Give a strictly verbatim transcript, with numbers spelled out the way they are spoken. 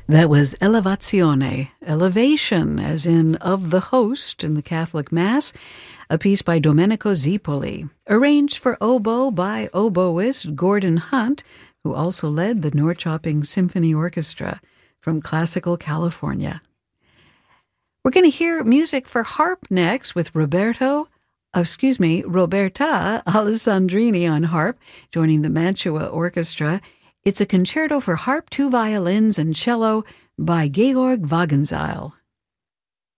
That was Elevazione, elevation, as in of the host in the Catholic Mass, a piece by Domenico Zipoli, arranged for oboe by oboist Gordon Hunt, who also led the Norrköping Symphony Orchestra from classical California. We're going to hear music for harp next with Roberto, oh, excuse me, Roberta Alessandrini on harp, joining the Mantua Orchestra. It's a concerto for harp, two violins, and cello by Georg Wagenseil.